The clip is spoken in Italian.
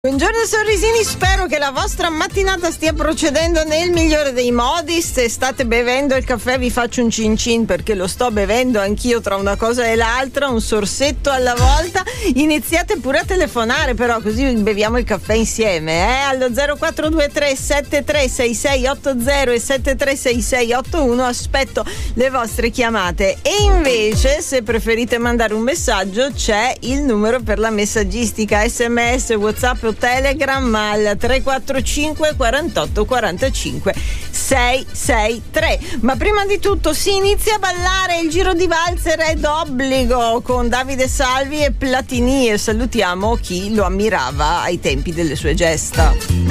Buongiorno sorrisini, spero che la vostra mattinata stia procedendo nel migliore dei modi. Se state bevendo il caffè vi faccio un cin cin perché lo sto bevendo anch'io tra una cosa e l'altra, un sorsetto alla volta. Iniziate pure a telefonare però, così beviamo il caffè insieme, allo 0423 736680 e 736681. Aspetto le vostre chiamate. E invece, se preferite mandare un messaggio, c'è il numero per la messaggistica SMS, WhatsApp o Telegram al 345 48 45 663. Ma prima di tutto si inizia a ballare, il giro di valzer è d'obbligo con Davide Salvi e Platini, e salutiamo chi lo ammirava ai tempi delle sue gesta.